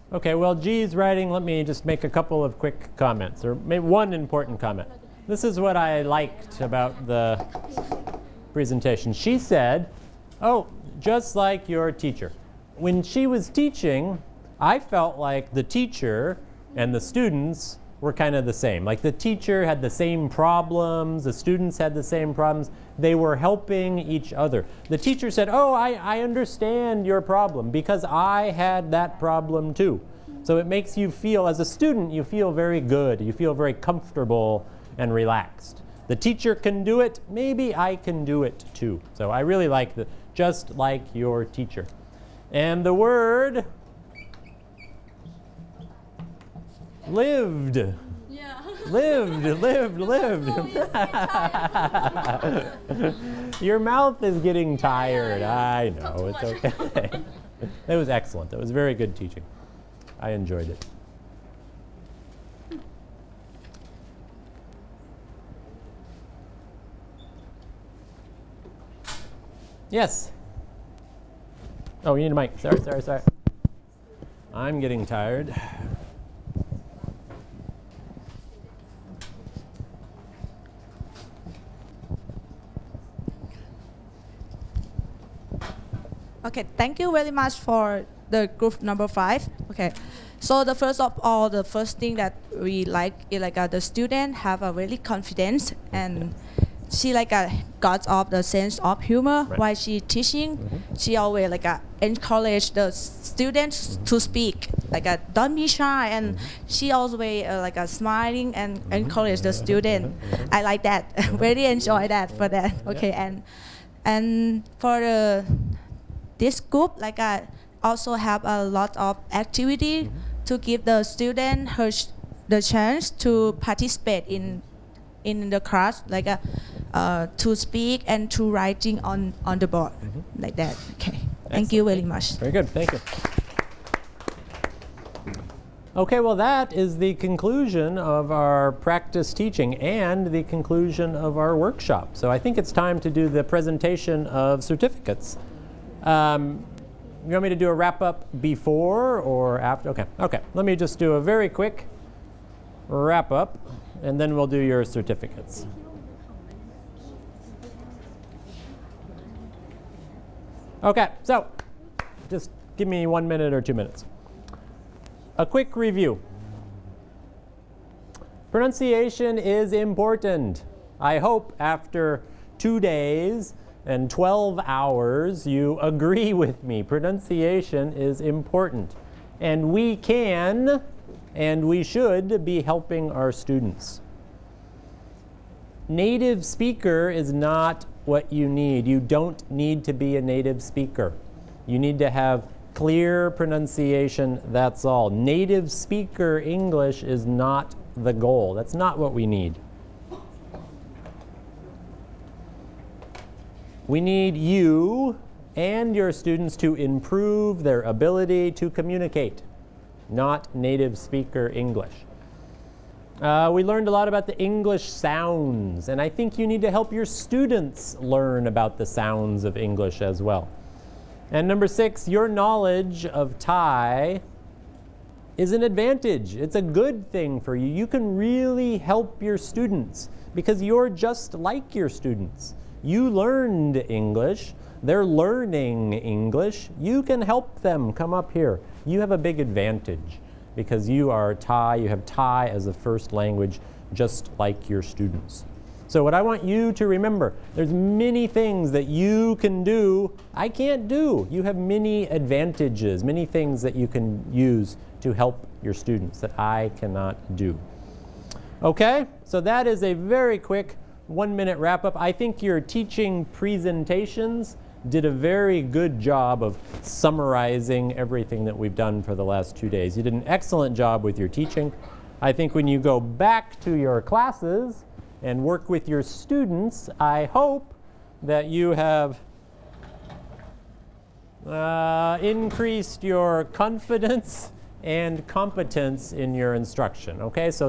Okay, well, G's writing. Let me just make a couple of quick comments, or maybe one important comment. This is what I liked about the presentation. She said, oh, just like your teacher. When she was teaching, I felt like the teacher and the students were kind of the same. Like the teacher had the same problems, the students had the same problems. They were helping each other. The teacher said, oh, I understand your problem because I had that problem too. So it makes you feel, as a student, you feel very good. You feel very comfortable and relaxed. The teacher can do it, maybe I can do it too. So I really like the just like your teacher. And the word lived. Yeah. Lived. Your mouth is getting tired. I know, it's okay. It was excellent. It was very good teaching. I enjoyed it. Yes. Oh, you need a mic. Sorry. I'm getting tired. Okay, thank you very much for the group number 5. Okay, so the first thing that we like is the student have a really confidence, and she got off the sense of humor while she teaching. She always encourage the students to speak, don't be shy, and she always smiling and encourage the student. I like that. Really enjoy that for that. Okay, and for this group also have a lot of activity to give the student the chance to participate in the class, to speak and to writing on the board, like that. Okay, thank you very much. Very good, thank you. Okay, well that is the conclusion of our practice teaching and the conclusion of our workshop. So I think it's time to do the presentation of certificates. You want me to do a wrap-up before or after? Okay, let me just do a very quick wrap-up, and then we'll do your certificates. Okay, so just give me 1 minute or 2 minutes. A quick review. Pronunciation is important. I hope after 2 days and 12 hours you agree with me. Pronunciation is important. And we can and we should be helping our students. Native speaker is not what you need. You don't need to be a native speaker. You need to have clear pronunciation, that's all. Native speaker English is not the goal. That's not what we need. We need you and your students to improve their ability to communicate, not native speaker English. We learned a lot about the English sounds, and I think you need to help your students learn about the sounds of English as well. And number 6, your knowledge of Thai is an advantage. It's a good thing for you. You can really help your students because you're just like your students. You learned English. They're learning English. You can help them come up here. You have a big advantage because you are Thai. You have Thai as a first language, just like your students. So what I want you to remember, there's many things that you can do I can't do. You have many advantages, many things that you can use to help your students that I cannot do. Okay, so that is a very quick 1-minute wrap-up. I think your teaching presentations did a very good job of summarizing everything that we've done for the last 2 days. You did an excellent job with your teaching. I think when you go back to your classes and work with your students, I hope that you have increased your confidence and competence in your instruction. Okay, so